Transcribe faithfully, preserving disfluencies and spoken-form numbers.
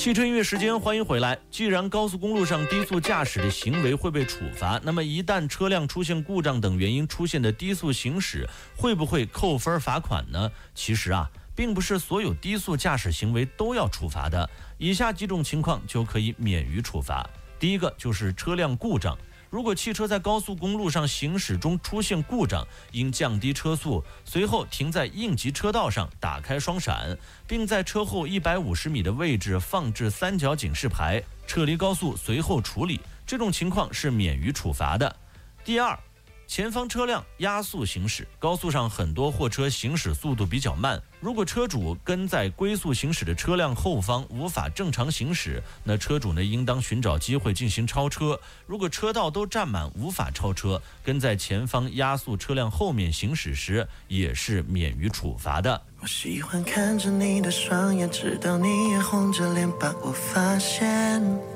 汽车音乐时间，欢迎回来。既然高速公路上低速驾驶的行为会被处罚，那么一旦车辆出现故障等原因出现的低速行驶，会不会扣分罚款呢？其实啊，并不是所有低速驾驶行为都要处罚的，以下几种情况就可以免于处罚。第一个就是车辆故障。如果汽车在高速公路上行驶中出现故障，应降低车速，随后停在应急车道上，打开双闪，并在车后一百五十米的位置放置三角警示牌，撤离高速，随后处理。这种情况是免于处罚的。第二，前方车辆压速行驶，高速上很多货车行驶速度比较慢，如果车主跟在龟速行驶的车辆后方无法正常行驶，那车主呢应当寻找机会进行超车。如果车道都占满无法超车，跟在前方压速车辆后面行驶时也是免于处罚的。 我喜欢看着你的双眼，直到你也红着脸把我发现。